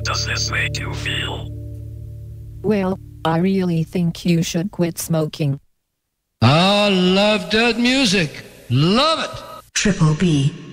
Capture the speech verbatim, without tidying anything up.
does this make you feel? Well, I really think you should quit smoking. I love dead music. Love it. Triple B.